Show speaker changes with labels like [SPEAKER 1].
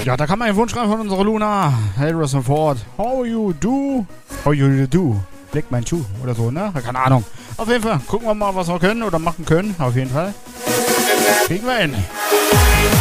[SPEAKER 1] Ja, da kann man einen Wunsch rein von unserer Luna. Hey, Harrison Ford. How you do? Blick mein Schuh oder so, ne? Keine Ahnung. Auf jeden Fall gucken wir mal, was wir können oder machen können. Auf jeden Fall. Kriegen wir hin.